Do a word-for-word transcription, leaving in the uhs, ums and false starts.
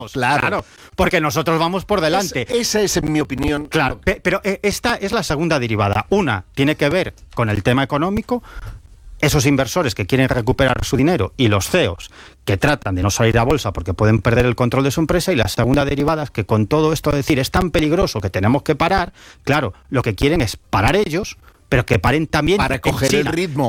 Claro. claro, porque nosotros vamos por delante. Es, esa es, en mi opinión. Claro, pe- pero eh, esta es la segunda derivada. Una tiene que ver con el tema económico, esos inversores que quieren recuperar su dinero y los C E Os que tratan de no salir a bolsa porque pueden perder el control de su empresa. Y la segunda derivada es que con todo esto de decir es tan peligroso que tenemos que parar, claro, lo que quieren es parar ellos, pero que paren también para en coger China. el ritmo.